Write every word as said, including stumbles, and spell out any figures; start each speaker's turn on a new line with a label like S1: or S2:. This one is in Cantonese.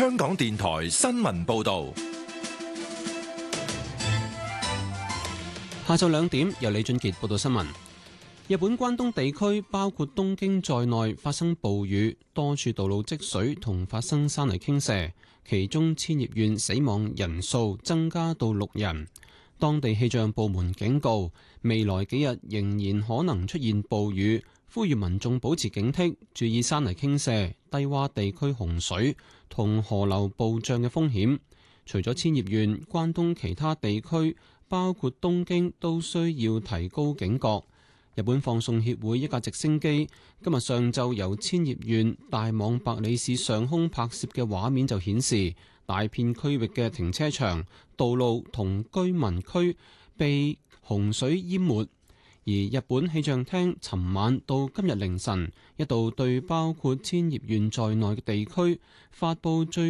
S1: 香港電台新聞報道。
S2: 下晝兩點，由李俊傑報道新聞。日本關東地區包括東京在內發生暴雨，多處道路積水同發生山泥傾瀉，其中千葉縣死亡人數增加到六人。當地氣象部門警告，未來幾日仍然可能出現暴雨，呼籲民眾保持警惕，注意山泥傾瀉、低洼地區洪水同河流暴漲嘅風險。除咗千葉縣，關東其他地區包括東京都需要提高警覺。日本放送協會一架直升機今日上晝由千葉縣大網白里市上空拍攝嘅畫面就顯示，大片區域嘅停車場、道路同居民區被洪水淹沒。而日本氣象廳尋晚到今日凌晨一度對包括千葉縣在內嘅地區發佈最